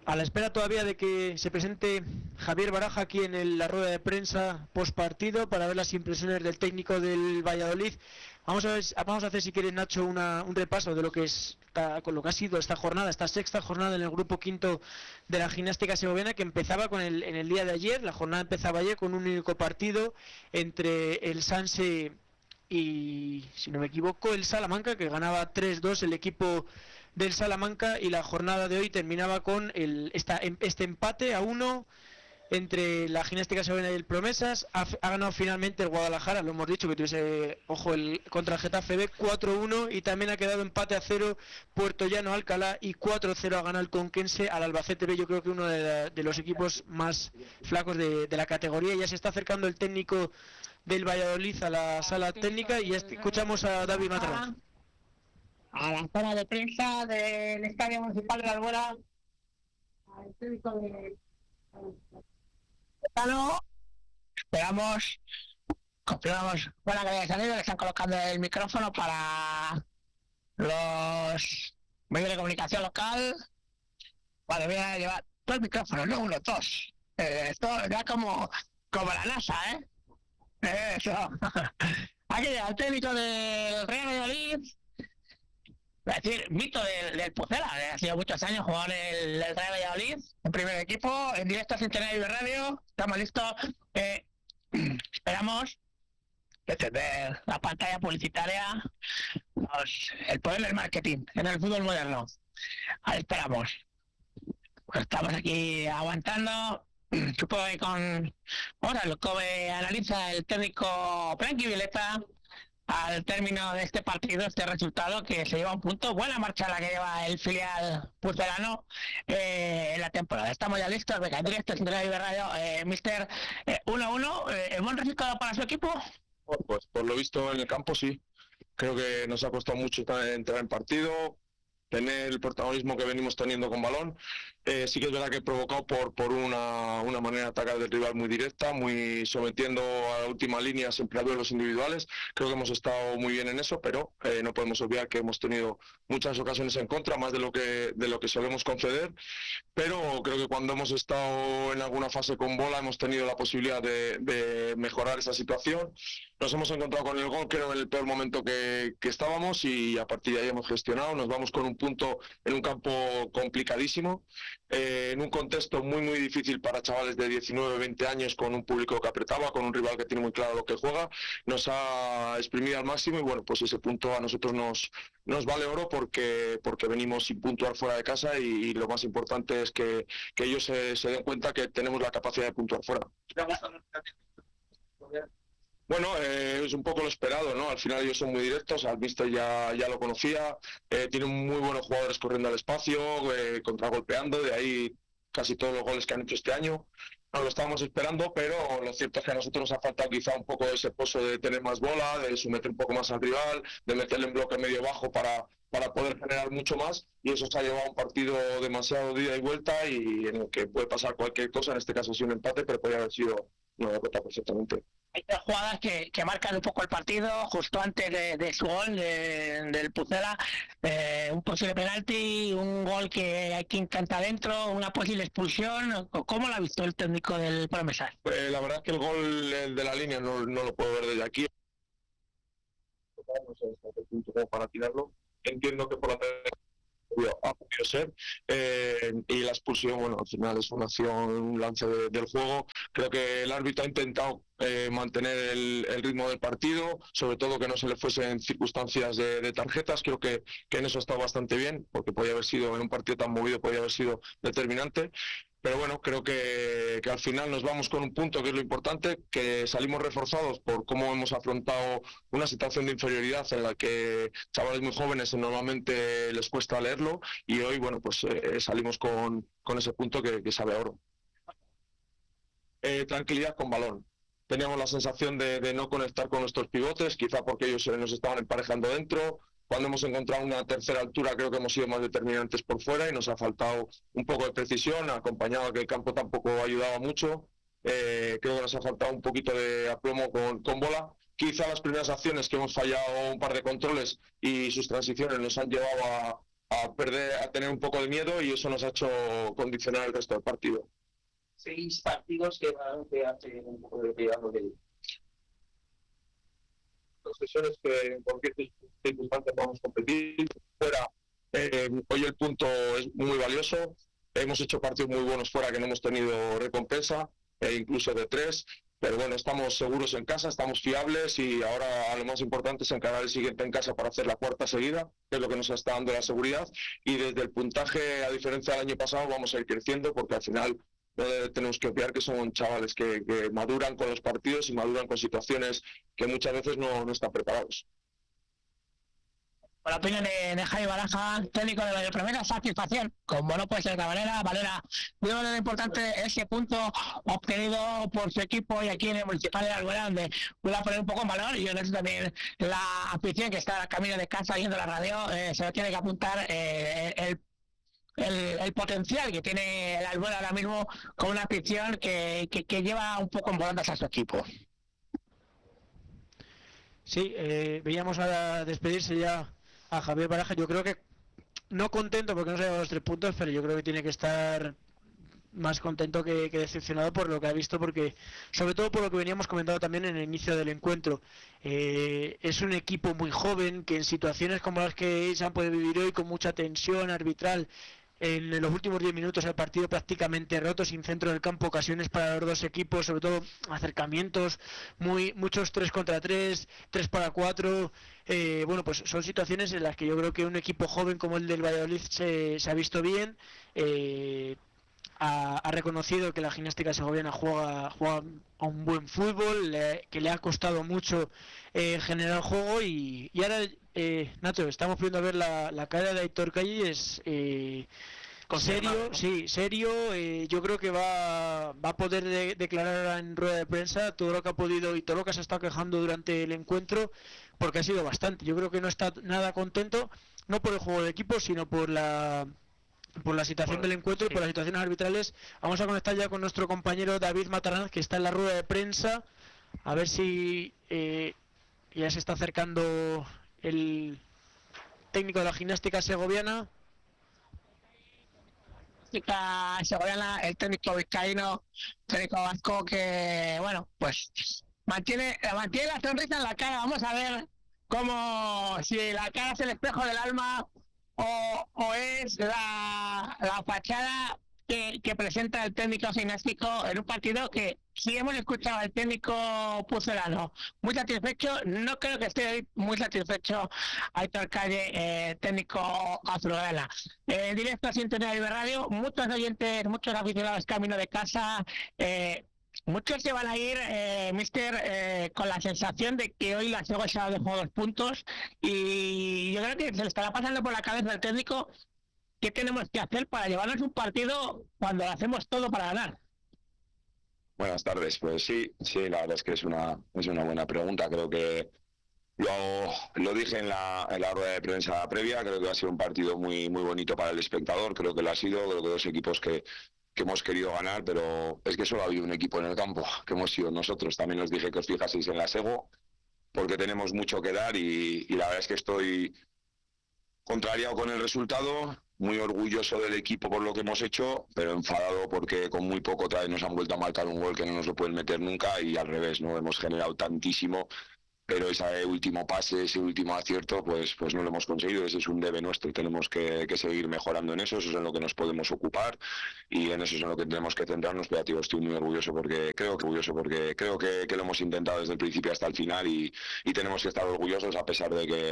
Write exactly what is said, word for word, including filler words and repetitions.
a la espera todavía de que se presente Javier Baraja aquí en el, la rueda de prensa post partido para ver las impresiones del técnico del Valladolid. Vamos a ver, vamos a hacer si quiere Nacho una, un repaso de lo que es esta, con lo que ha sido esta jornada, esta sexta jornada en el grupo quinto de la gimnástica segoviana, que empezaba con el, en el día de ayer. La jornada empezaba ayer con un único partido entre el Sanse y, si no me equivoco, el Salamanca, que ganaba tres dos el equipo del Salamanca, y la jornada de hoy terminaba con el, esta, este empate a uno entre la gimnástica segoviana y el Promesas. Ha, ha ganado finalmente el Guadalajara, lo hemos dicho, que tuviese ojo el contra el Getafe B, cuatro uno, y también ha quedado empate a cero Puerto Llano Alcalá, y cuatro cero ha ganado el Conquense al Albacete B. Yo creo que uno de, la, de los equipos más flacos de, de la categoría. Ya se está acercando el técnico del Valladolid a la sala técnica y ya escuchamos a David Matarrán. A la zona de prensa del Estadio Municipal de la Albuera, al técnico de Tano. Esperamos, confirmamos buena calidad de sonido. Le están colocando el micrófono para los medios de comunicación local. Vale, voy a llevar dos micrófonos, no uno, dos. Eh, esto ya como, como la NASA, ¿eh? Eso. Aquí llega el técnico del Real Valladolid. Es decir, mito del, del Pucela, ha sido muchos años jugador del, del Real Valladolid, en primer equipo, en directo a Centenario de Radio. Estamos listos. Eh, esperamos encender la pantalla publicitaria, los, el poder del marketing en el fútbol moderno. Ahí esperamos. Pues estamos aquí aguantando. Supongo que con ahora lo que analiza el técnico Frankie Vileta al término de este partido, este resultado que se lleva un punto. Buena marcha la que lleva el filial pucelano eh, en la temporada. Estamos ya listos, venga, en directo en Radio Radio, eh, mister eh, uno a uno, eh, ¿buen resultado para su equipo? Pues por lo visto en el campo sí, creo que nos ha costado mucho entrar en partido, tener el protagonismo que venimos teniendo con balón. Eh, sí que es verdad que provocado por, por una, una manera de atacar del rival muy directa, muy sometiendo a la última línea siempre a duelos individuales. Creo que hemos estado muy bien en eso, pero eh, no podemos obviar que hemos tenido muchas ocasiones en contra, más de lo que, de lo que solemos conceder. Pero creo que cuando hemos estado en alguna fase con bola hemos tenido la posibilidad de, de mejorar esa situación. Nos hemos encontrado con el gol, creo, en el peor momento que, que estábamos, y a partir de ahí hemos gestionado. Nos vamos con un punto en un campo complicadísimo, eh, en un contexto muy muy difícil para chavales de diecinueve, veinte años, con un público que apretaba, con un rival que tiene muy claro lo que juega. Nos ha exprimido al máximo y bueno, pues ese punto a nosotros nos, nos vale oro porque, porque venimos sin puntuar fuera de casa, y, y lo más importante es que, que ellos se, se den cuenta que tenemos la capacidad de puntuar fuera. Bueno, eh, es un poco lo esperado, ¿no? Al final ellos son muy directos, al míster ya, ya lo conocía, eh, tienen muy buenos jugadores corriendo al espacio, eh, contragolpeando, de ahí casi todos los goles que han hecho este año. No lo estábamos esperando, pero lo cierto es que a nosotros nos ha faltado quizá un poco ese pozo de tener más bola, de someter un poco más al rival, de meterle en bloque medio bajo para, para poder generar mucho más, y eso se ha llevado a un partido demasiado de ida y vuelta, y en el que puede pasar cualquier cosa. En este caso ha sido un empate, pero podría haber sido una derrota perfectamente. Hay tres jugadas que, que marcan un poco el partido, justo antes de, de su gol de, del Pucela, eh, un posible penalti, un gol que hay que intentar dentro, una posible expulsión. ¿Cómo lo ha visto el técnico del Promesas? Eh, la verdad es que el gol de la línea no, no lo puedo ver desde aquí. No sé hasta qué punto como para tirarlo. Entiendo que por la ha podido ser, eh, y la expulsión, bueno, al final es una acción, un lance de, del juego. Creo que el árbitro ha intentado eh, mantener el, el ritmo del partido, sobre todo que no se le fuesen circunstancias de, de tarjetas. Creo que, que en eso ha estado bastante bien, porque podía haber sido, en un partido tan movido, podía haber sido determinante. Pero bueno, creo que, que al final nos vamos con un punto, que es lo importante, que salimos reforzados por cómo hemos afrontado una situación de inferioridad en la que chavales muy jóvenes normalmente les cuesta leerlo, y hoy, bueno, pues eh, salimos con, con ese punto que, que sabe a oro. Eh, tranquilidad con balón. Teníamos la sensación de, de no conectar con nuestros pivotes, quizá porque ellos nos estaban emparejando dentro. Cuando hemos encontrado una tercera altura, creo que hemos sido más determinantes por fuera, y nos ha faltado un poco de precisión, acompañado a que el campo tampoco ayudaba mucho. Eh, creo que nos ha faltado un poquito de aplomo con, con bola. Quizá las primeras acciones que hemos fallado un par de controles y sus transiciones nos han llevado a, a perder, a tener un poco de miedo y eso nos ha hecho condicionar el resto del partido. Seis partidos que van a hacer un poco de cuidado de las sesiones que en cualquier circunstancia vamos a competir. Fuera, eh, hoy el punto es muy valioso. Hemos hecho partidos muy buenos fuera que no hemos tenido recompensa, e incluso de tres. Pero bueno, estamos seguros en casa, estamos fiables y ahora lo más importante es encarar el siguiente en casa para hacer la cuarta seguida, que es lo que nos está dando la seguridad. Y desde el puntaje, a diferencia del año pasado, vamos a ir creciendo porque al final no tenemos que obviar que son chavales que, que maduran con los partidos y maduran con situaciones que muchas veces no, no están preparados. Por la opinión de, de Javi Baraja, técnico de la primera satisfacción, como no puede ser de otra manera, Valera, digo lo importante ese punto obtenido por su equipo y aquí en el Municipal de Albuera, donde voy a poner un poco en valor, y en eso también la afición que está al camino de casa yendo a la radio, eh, se lo tiene que apuntar eh, el El, el potencial que tiene el Albuera ahora mismo con una afición que, que, que lleva un poco en volandas a su equipo. Sí, eh, veíamos a despedirse ya a Javier Baraja. Yo creo que no contento porque no se ha llevado los tres puntos, pero yo creo que tiene que estar más contento que, que decepcionado por lo que ha visto, porque sobre todo por lo que veníamos comentando también en el inicio del encuentro. Eh, es un equipo muy joven que en situaciones como las que se han podido vivir hoy, con mucha tensión arbitral, en los últimos diez minutos el partido prácticamente roto, sin centro del campo, ocasiones para los dos equipos, sobre todo acercamientos, muy muchos tres contra tres, tres para cuatro, eh, bueno, pues son situaciones en las que yo creo que un equipo joven como el del Valladolid se, se ha visto bien, eh, ha, ha reconocido que la Gimnástica Segoviana juega, juega a un buen fútbol, le, que le ha costado mucho eh, generar juego y, y ahora... Eh, Nacho, estamos pudiendo ver la, la cara de Aitor Calles, eh, serio, hermano, ¿no? Sí, serio, eh, yo creo que va, va a poder de, declarar en rueda de prensa todo lo que ha podido y todo lo que se ha estado quejando durante el encuentro, porque ha sido bastante. Yo creo que no está nada contento, no por el juego de equipo, sino por la por la situación bueno, del encuentro sí. Y por las situaciones arbitrales. Vamos a conectar ya con nuestro compañero David Mataranz, que está en la rueda de prensa, a ver si eh, ya se está acercando el técnico de la Gimnástica Segoviana. Gimnástica Segoviana, el técnico vizcaíno, técnico vasco que, bueno, pues mantiene, mantiene la sonrisa en la cara. Vamos a ver cómo, si la cara es el espejo del alma o, o es la, la fachada que, que presenta el técnico gimnástico en un partido que, si hemos escuchado al técnico pucelano muy satisfecho, no creo que esté muy satisfecho Aitor Calle, eh, técnico azulgrana. En eh, directo a Sintonía de Radio, muchos oyentes, muchos aficionados camino de casa, eh, muchos se van a ir, eh, mister, eh, con la sensación de que hoy la Sego se ha dejado dos puntos y yo creo que se le estará pasando por la cabeza al técnico qué tenemos que hacer para llevarnos un partido cuando lo hacemos todo para ganar. Buenas tardes, pues sí, sí, la verdad es que es una es una buena pregunta. Creo que lo, lo dije en la, en la rueda de prensa previa, creo que ha sido un partido muy muy bonito para el espectador, creo que lo ha sido, creo que dos equipos que, que hemos querido ganar, pero es que solo ha habido un equipo en el campo, que hemos sido nosotros. También os dije que os fijaseis en la Sego, porque tenemos mucho que dar y, y la verdad es que estoy contrariado con el resultado, muy orgulloso del equipo por lo que hemos hecho, pero enfadado porque con muy poco otra vez nos han vuelto a marcar un gol que no nos lo pueden meter nunca y al revés, no hemos generado tantísimo, pero ese último pase, ese último acierto, pues pues no lo hemos conseguido. Ese es un debe nuestro y tenemos que, que seguir mejorando en eso, eso es en lo que nos podemos ocupar y en eso es en lo que tenemos que centrarnos. Pero tío, estoy muy orgulloso porque creo que orgulloso porque creo que, que lo hemos intentado desde el principio hasta el final y, y tenemos que estar orgullosos a pesar de que